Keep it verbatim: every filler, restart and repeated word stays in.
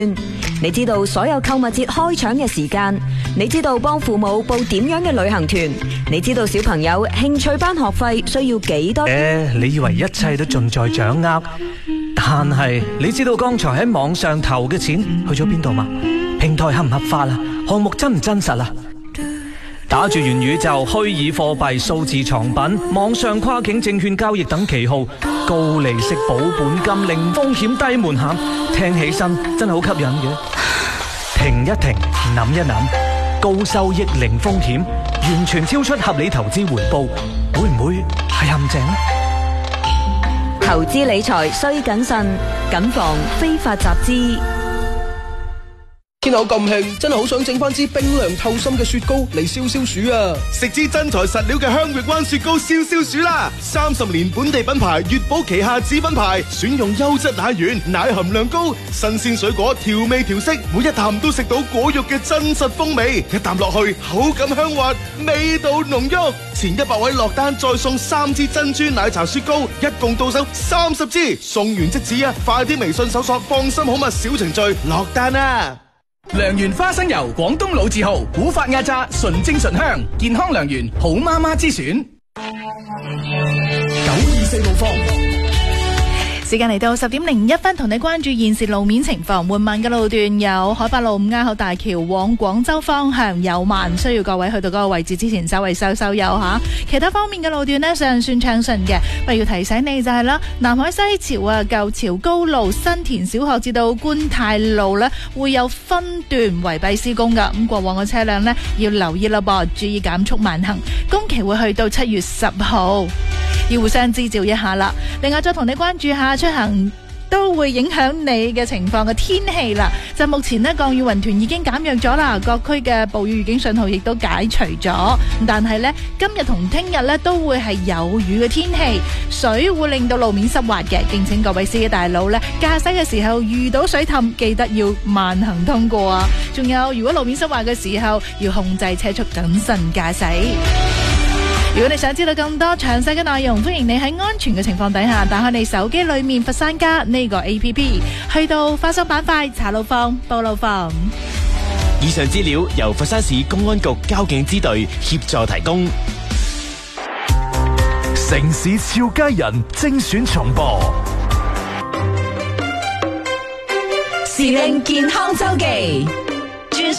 你知道所有購物節開搶嘅時間，你知道幫父母報點樣嘅旅行團，你知道小朋友興趣班學費需要幾多？ 誒，你以為一切都盡在掌握，但係你知道剛才喺網上投嘅錢去咗邊度嗎？平台合唔合法啊？項目真唔真實啊？打住元宇宙、虛擬貨幣、數字藏品、網上跨境證券交易等旗號，高利息、保本金、零風險、低門檻，聽起身真係好吸引嘅。停一停，諗一諗，高收益、零風險，完全超出合理投資回報，會唔會係陷阱呢？ 投資理財需謹慎，謹防非法集資。 天口咁興，真係好想整翻支冰涼透心嘅雪糕嚟消消暑啊！ 食支真材實料嘅香域灣雪糕消消暑啦！三十年本地品牌，悅寶旗下子品牌，選用優質奶源，奶含量高，新鮮水果調味調色，每一啖都食到果肉嘅真實風味，一啖落去口感香滑，味道濃郁。前一百位落單再送三支珍珠奶茶雪糕，一共到手三十支，送完即止啊！快啲微信搜索放心好物小程序落單啊！ 良緣花生油，廣東老字號，古法壓榨，純正純香，健康良緣，好媽媽之選。九二四路方。 時間嚟到十點零一分，同你關注現時路面情況。緩慢嘅路段有海八路五鴉口大橋往廣州方向有慢，需要各位去到嗰個位置之前稍微收收油吓。其他方面嘅路段呢，尚算暢順嘅。不過要提醒你就係啦，南海西樵啊、舊樵高路、新田小學至到觀泰路呢，會有分段圍蔽施工噶。咁過往嘅車輛呢，要留意啦噃，注意減速慢行。工期會去到七月十號。要互相支照一下啦。另外再同你關注下出行都會影響你嘅情況嘅天氣啦。就目前呢，降雨雲團已經減弱咗啦，各區嘅暴雨預警信號亦都解除咗。但係呢，今日同聽日呢都會係有雨嘅天氣，水會令到路面濕滑嘅，敬請各位司機大佬呢，駕駛嘅時候遇到水氹，記得要慢行通過啊。仲有，如果路面濕滑嘅時候，要控制車速，謹慎駕駛。如果你想知道更多詳細嘅內容，歡迎你喺安全嘅情況底下打開你手機裏面佛山加呢個 A P P， 去到發送板塊查路況、報路況。 以上資料由佛山市公安局交警支隊協助提供。 城市俏佳人精選重播， 時令健康周記。